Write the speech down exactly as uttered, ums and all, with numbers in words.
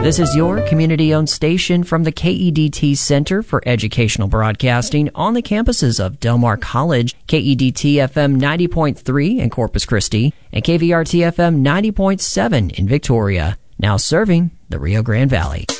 This is your community-owned station from the K E D T Center for Educational Broadcasting on the campuses of Del Mar College, K E D T F M ninety point three in Corpus Christi, and K V R T F M ninety point seven in Victoria. Now serving the Rio Grande Valley.